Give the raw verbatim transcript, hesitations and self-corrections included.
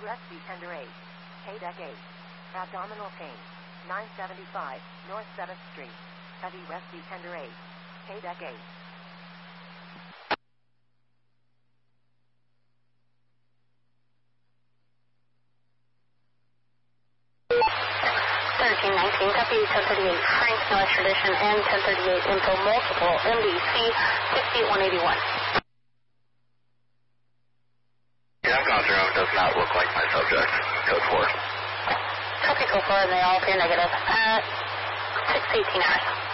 Rescue Tender eight. K-Deck eight. Abdominal pain. nine seventy-five, North seventh Street. Heavy Rescue Tender eight. K-Deck eight. thirteen nineteen, Deputy ten thirty-eight, Frank North Tradition and ten thirty-eight info multiple M D C sixty-one eighty-one. Yeah, I've gone through him. Does not look like my subject. Code four. Copy code four, and they all appear negative at six eighteen hours.